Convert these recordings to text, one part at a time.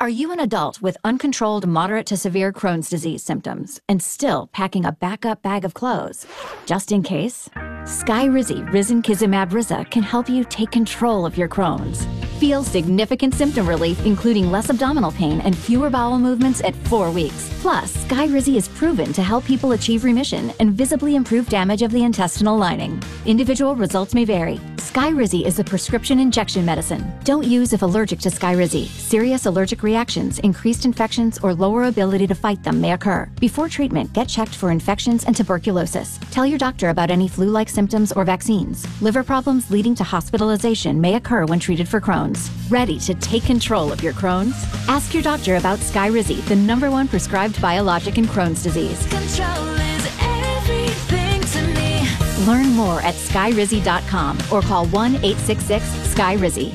Are you an adult with uncontrolled moderate to severe Crohn's disease symptoms and still packing a backup bag of clothes? Just in case, Skyrizi Risankizumab Riza can help you take control of your Crohn's. Feel significant symptom relief, including less abdominal pain and fewer bowel movements at 4 weeks. Plus, Skyrizi is proven to help people achieve remission and visibly improve damage of the intestinal lining. Individual results may vary. Skyrizi is a prescription injection medicine. Don't use if allergic to Skyrizi. Serious allergic reactions, increased infections, or lower ability to fight them may occur. Before treatment, get checked for infections and tuberculosis. Tell your doctor about any flu-like symptoms or vaccines. Liver problems leading to hospitalization may occur when treated for Crohn's. Ready to take control of your Crohn's? Ask your doctor about Skyrizi, the #1 prescribed biologic in Crohn's disease. Control is everything to me. Learn more at skyrizi.com or call 1-866-SKYRIZI.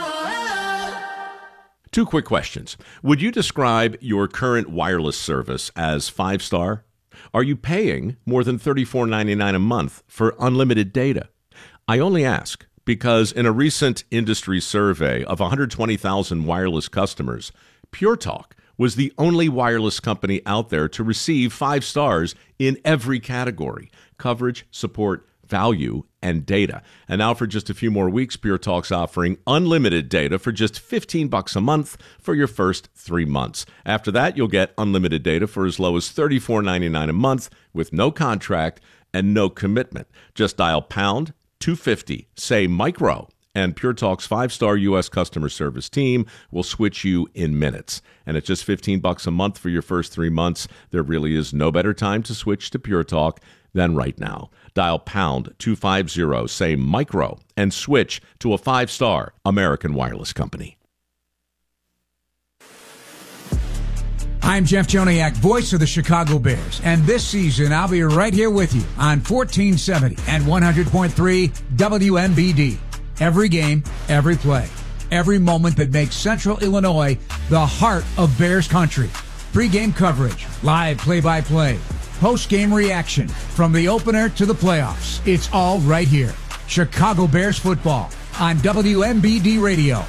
2 quick questions. Would you describe your current wireless service as 5-star? Are you paying more than $34.99 a month for unlimited data? I only ask because in a recent industry survey of 120,000 wireless customers, Pure Talk was the only wireless company out there to receive 5 stars in every category: coverage, support, value, and data. And now for just a few more weeks, Pure Talk's offering unlimited data for just $15 a month for your first 3 months. After that, you'll get unlimited data for as low as $34.99 a month with no contract and no commitment. Just dial pound 250, say micro, and Pure Talk's 5-star U.S. customer service team will switch you in minutes. And at just $15 a month for your first 3 months, there really is no better time to switch to Pure Talk than right now. Dial pound 250, say micro, and switch to a 5-star American wireless company. I'm Jeff Joniak, voice of the Chicago Bears, and this season I'll be right here with you on 1470 and 100.3 WMBD. Every game, every play, every moment that makes Central Illinois the heart of Bears country. Pre-game coverage, live play-by-play, post-game reaction, from the opener to the playoffs. It's all right here. Chicago Bears football on WMBD Radio.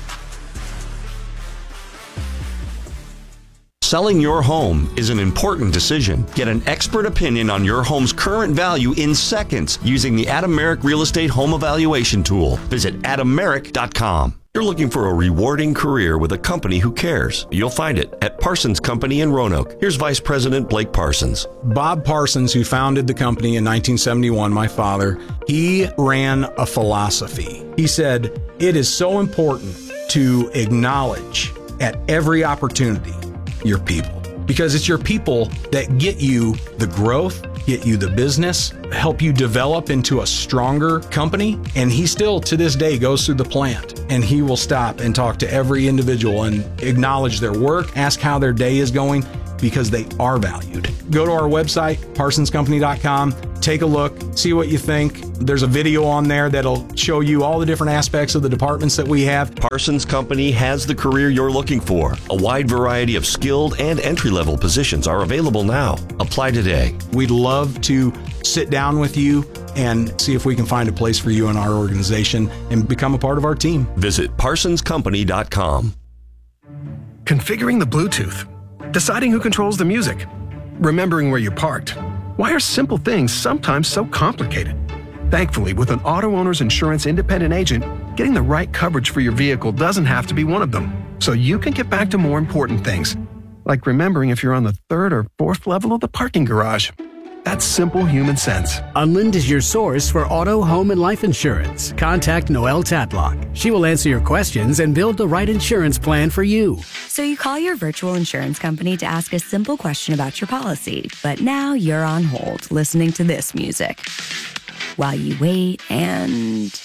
Selling your home is an important decision. Get an expert opinion on your home's current value in seconds using the Adam Merrick Real Estate Home Evaluation Tool. Visit adammerrick.com. You're looking for a rewarding career with a company who cares. You'll find it at Parsons Company in Roanoke. Here's Vice President Blake Parsons. Bob Parsons, who founded the company in 1971, my father, he ran a philosophy. He said, it is so important to acknowledge at every opportunity your people, because it's your people that get you the growth, get you the business, help you develop into a stronger company. And he still to this day goes through the plant and he will stop and talk to every individual and acknowledge their work, ask how their day is going, because they are valued. Go to our website, parsonscompany.com, take a look, see what you think. There's a video on there that'll show you all the different aspects of the departments that we have. Parsons Company has the career you're looking for. A wide variety of skilled and entry-level positions are available now. Apply today. We'd love to sit down with you and see if we can find a place for you in our organization and become a part of our team. Visit parsonscompany.com. Configuring the Bluetooth, deciding who controls the music, remembering where you parked. Why are simple things sometimes so complicated? Thankfully, with an auto owner's insurance independent agent, getting the right coverage for your vehicle doesn't have to be one of them. So you can get back to more important things, like remembering if you're on the 3rd or 4th level of the parking garage. That's simple human sense. Unlind is your source for auto, home, and life insurance. Contact Noelle Tadlock. She will answer your questions and build the right insurance plan for you. So you call your virtual insurance company to ask a simple question about your policy, but now you're on hold listening to this music while you wait and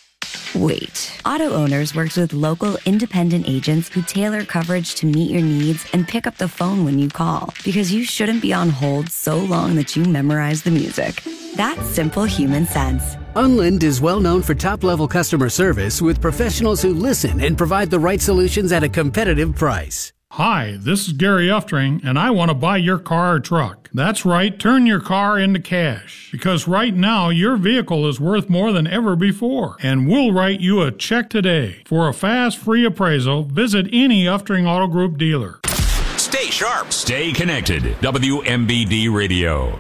wait. Auto Owners works with local independent agents who tailor coverage to meet your needs and pick up the phone when you call, because you shouldn't be on hold so long that you memorize the music. That's simple human sense. Unlind is well known for top-level customer service with professionals who listen and provide the right solutions at a competitive price. Hi, this is Gary Uftring, and I want to buy your car or truck. That's right, turn your car into cash. Because right now, your vehicle is worth more than ever before. And we'll write you a check today. For a fast, free appraisal, visit any Uftring Auto Group dealer. Stay sharp. Stay connected. WMBD Radio.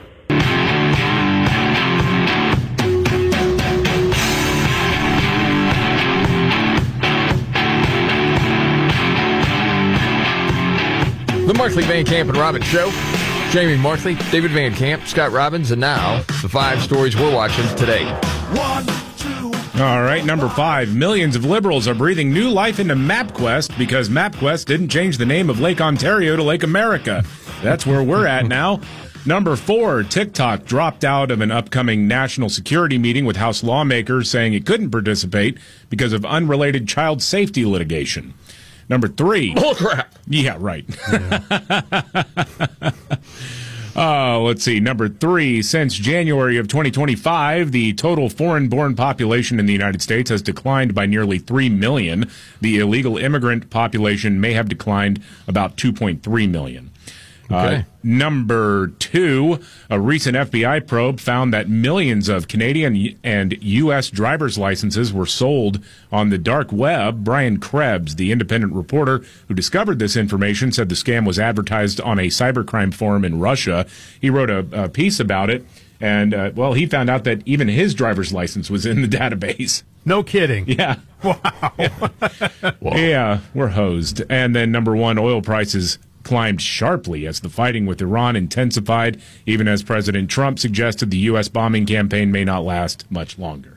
The Markley, Van Camp, and Robbins Show. Jamie Markley, David Van Camp, Scott Robbins, and now the 5 stories we're watching today. 1, 2. All right, number 5. Millions of liberals are breathing new life into MapQuest because MapQuest didn't change the name of Lake Ontario to Lake America. That's where we're at now. Number 4, TikTok dropped out of an upcoming national security meeting with House lawmakers, saying it couldn't participate because of unrelated child safety litigation. Number 3. Oh, crap. Yeah, right. Let's see. Number 3. Since January of 2025, the total foreign-born population in the United States has declined by nearly 3 million. The illegal immigrant population may have declined about 2.3 million. Okay. Number 2, a recent FBI probe found that millions of Canadian and U.S. driver's licenses were sold on the dark web. Brian Krebs, the independent reporter who discovered this information, said the scam was advertised on a cybercrime forum in Russia. He wrote a piece about it, and, he found out that even his driver's license was in the database. No kidding. Yeah. Wow. Yeah, we're hosed. And then number 1, oil prices climbed sharply as the fighting with Iran intensified, even as President Trump suggested the U.S. bombing campaign may not last much longer.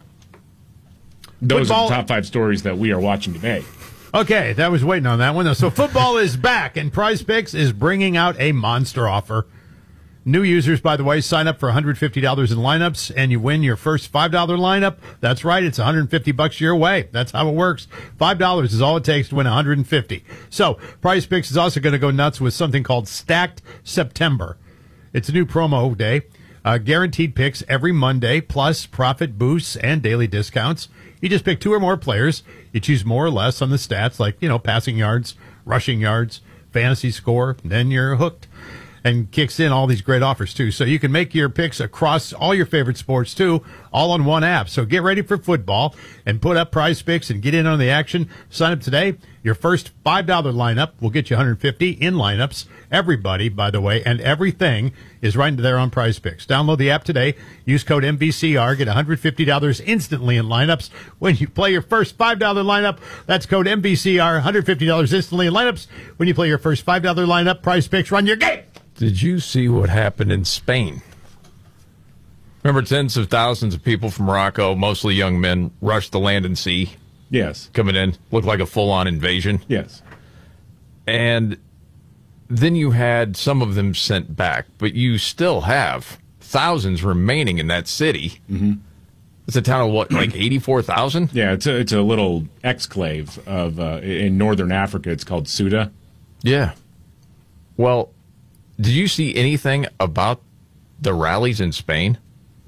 Those are the top 5 stories that we are watching today. Okay, that was waiting on that one. So football is back, and Prize Picks is bringing out a monster offer. New users, by the way, sign up for $150 in lineups, and you win your first $5 lineup. That's right, it's $150 your way. That's how it works. $5 is all it takes to win $150. So, Prize Picks is also going to go nuts with something called Stacked September. It's a new promo day. Guaranteed picks every Monday, plus profit boosts and daily discounts. You just pick 2 or more players. You choose more or less on the stats, like, passing yards, rushing yards, fantasy score, then you're hooked. And kicks in all these great offers, too. So you can make your picks across all your favorite sports, too, all on one app. So get ready for football and put up Prize Picks and get in on the action. Sign up today. Your first $5 lineup will get you $150 in lineups. Everybody, by the way, and everything is right there on Prize Picks. Download the app today. Use code MVCR. Get $150 instantly in lineups when you play your first $5 lineup. That's code MVCR. $150 instantly in lineups when you play your first $5 lineup. Prize Picks, run your game. Did you see what happened in Spain? Remember, tens of thousands of people from Morocco, mostly young men, rushed the land and sea? Yes. Coming in. Looked like a full-on invasion? Yes. And then you had some of them sent back, but you still have thousands remaining in that city. Mm-hmm. It's a town of, what, like 84,000? Yeah, it's a little exclave of in northern Africa. It's called Ceuta. Yeah. Well, did you see anything about the rallies in Spain?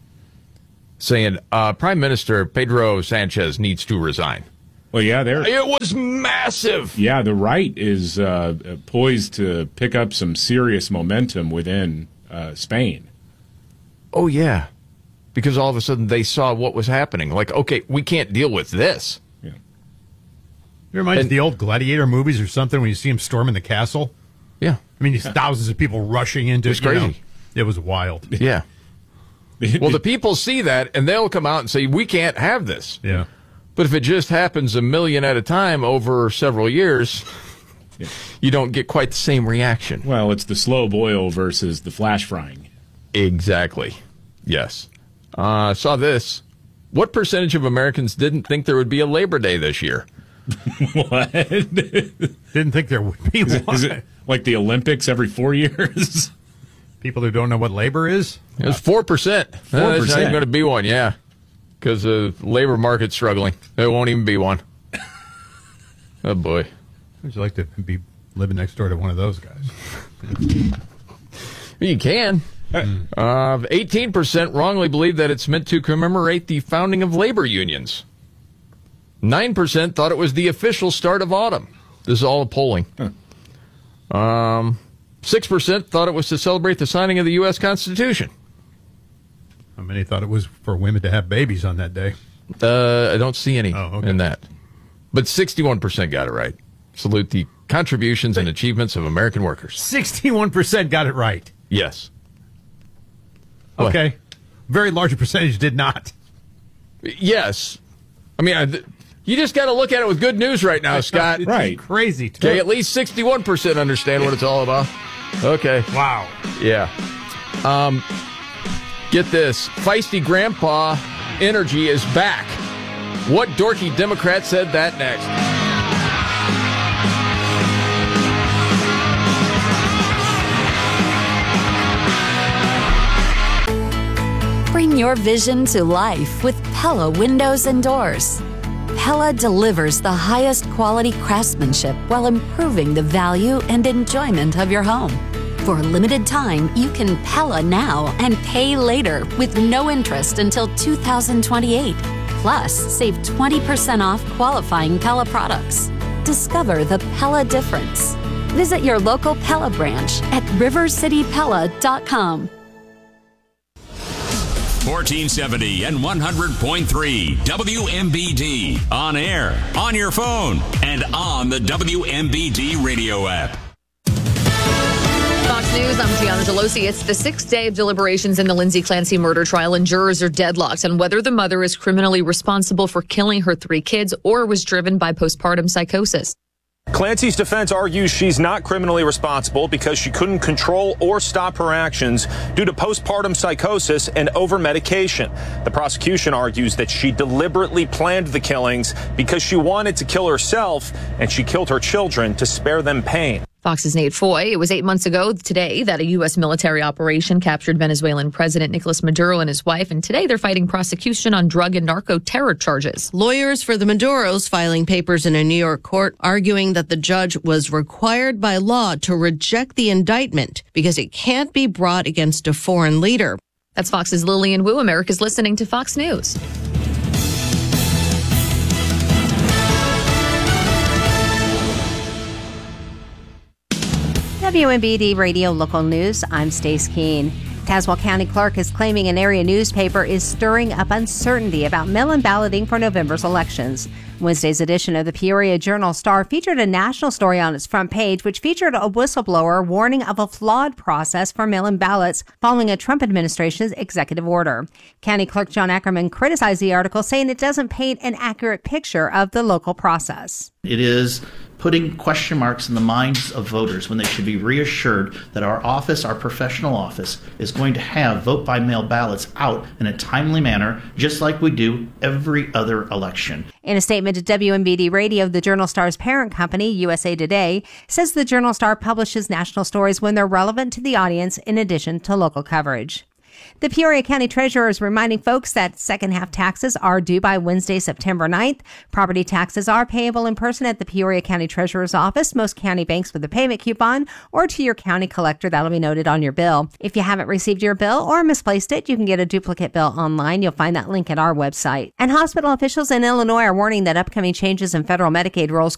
Saying Prime Minister Pedro Sanchez needs to resign. Well, yeah, it was massive. Yeah, the right is poised to pick up some serious momentum within Spain. Oh, yeah. Because all of a sudden they saw what was happening. Like, okay, we can't deal with this. Yeah. It reminds me of the old Gladiator movies or something when you see him storming the castle. Yeah. I mean, these thousands of people rushing into it. It was crazy. It was wild. Yeah. Well, the people see that, and they'll come out and say, we can't have this. Yeah. But if it just happens a million at a time over several years, you don't get quite the same reaction. Well, it's the slow boil versus the flash frying. Exactly. Yes. Saw this. What percentage of Americans didn't think there would be a Labor Day this year? What? Didn't think there would be one. Is it like the Olympics every 4 years? People who don't know what labor is? It was 4%. 4%. There's not even going to be one, yeah. Because the labor market's struggling. There won't even be one. Oh, boy. Would you like to be living next door to one of those guys? You can. 18% wrongly believe that it's meant to commemorate the founding of labor unions. 9% thought it was the official start of autumn. This is all polling. 6% thought it was to celebrate the signing of the U.S. Constitution. How many thought it was for women to have babies on that day? I don't see any in that. But 61% got it right. Salute the contributions and achievements of American workers. 61% got it right. Yes. Okay. Very large percentage did not. Yes. I mean, you just got to look at it with good news right now, Scott. Right. Crazy. Okay, at least 61% understand what it's all about. Okay. Wow. Yeah. Get this. Feisty Grandpa energy is back. What dorky Democrat said that next? Bring your vision to life with Pella Windows and Doors. Pella delivers the highest quality craftsmanship while improving the value and enjoyment of your home. For a limited time, you can Pella now and pay later with no interest until 2028. Plus, save 20% off qualifying Pella products. Discover the Pella difference. Visit your local Pella branch at rivercitypella.com. 1470 and 100.3 WMBD. On air, on your phone, and on the WMBD radio app. Fox News, I'm Tiana Delosi. It's the sixth day of deliberations in the Lindsay Clancy murder trial, and jurors are deadlocked on whether the mother is criminally responsible for killing her 3 kids or was driven by postpartum psychosis. Clancy's defense argues she's not criminally responsible because she couldn't control or stop her actions due to postpartum psychosis and over-medication. The prosecution argues that she deliberately planned the killings because she wanted to kill herself, and she killed her children to spare them pain. Fox's Nate Foy. It was 8 months ago today that a U.S. military operation captured Venezuelan President Nicolas Maduro and his wife, and today they're fighting prosecution on drug and narco terror charges. Lawyers for the Maduros filing papers in a New York court arguing that the judge was required by law to reject the indictment because it can't be brought against a foreign leader. That's Fox's Lillian Wu. America's listening to Fox News. WMBD Radio Local News, I'm Stace Keene. Tazewell County Clerk is claiming an area newspaper is stirring up uncertainty about mail-in balloting for November's elections. Wednesday's edition of the Peoria Journal-Star featured a national story on its front page, which featured a whistleblower warning of a flawed process for mail-in ballots following a Trump administration's executive order. County Clerk John Ackerman criticized the article, saying it doesn't paint an accurate picture of the local process. It is putting question marks in the minds of voters when they should be reassured that our office, our professional office, is going to have vote-by-mail ballots out in a timely manner, just like we do every other election. In a statement to WMBD Radio, the Journal-Star's parent company, USA Today, says the Journal-Star publishes national stories when they're relevant to the audience in addition to local coverage. The Peoria County Treasurer is reminding folks that second-half taxes are due by Wednesday, September 9th. Property taxes are payable in person at the Peoria County Treasurer's office, most county banks with a payment coupon, or to your county collector. That'll be noted on your bill. If you haven't received your bill or misplaced it, you can get a duplicate bill online. You'll find that link at our website. And hospital officials in Illinois are warning that upcoming changes in federal Medicaid rules